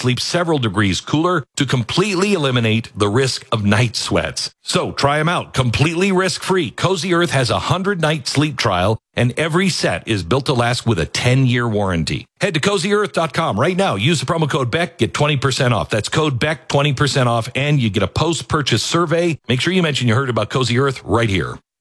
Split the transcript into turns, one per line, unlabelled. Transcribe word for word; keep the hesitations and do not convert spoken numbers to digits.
sleep several degrees cooler to completely eliminate the risk of night sweats. So try them out completely risk-free. Cozy Earth has a one hundred night sleep trial, and every set is built to last with a ten year warranty. Head to cozy earth dot com right now. Use the promo code Beck, get twenty percent off. That's code Beck, twenty percent off, and you get a post-purchase survey. Make sure you mention you heard about Cozy Earth right here.